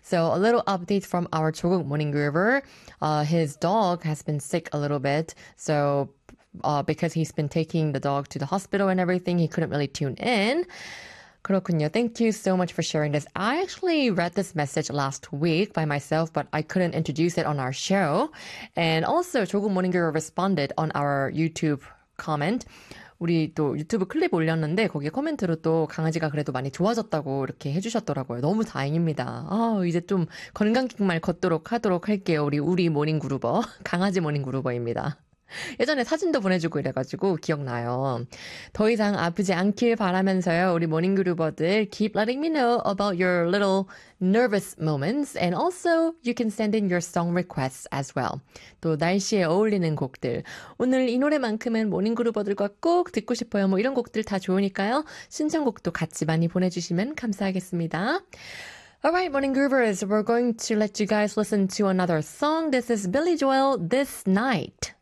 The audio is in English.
So a little update from our 조국 morning groover. His dog has been sick a little bit. So because he's been taking the dog to the hospital and everything, he couldn't really tune in. 그렇군요. Thank you so much for sharing this. I actually read this message last week by myself, but I couldn't introduce it on our show. And also, 조국 morning groover responded on our YouTube comment. 우리 또 유튜브 클립 올렸는데 거기에 코멘트로 또 강아지가 그래도 많이 좋아졌다고 이렇게 해주셨더라고요. 너무 다행입니다. 이제 좀 건강기말 걷도록 하도록 할게요. 우리 모닝 그루버, 강아지 모닝 그루버입니다. 예전에 사진도 보내주고 이래가지고 기억나요. 더 이상 아프지 않길 바라면서요. 우리 모닝그루버들 keep letting me know about your little nervous moments and also you can send in your song requests as well. 또 날씨에 어울리는 곡들. 오늘 이 노래만큼은 모닝그루버들과 꼭 듣고 싶어요. 뭐 이런 곡들 다 좋으니까요. 신청곡도 같이 많이 보내주시면 감사하겠습니다. Alright, morning groovers, we're going to let you guys listen to another song. This is Billy Joel, This Night.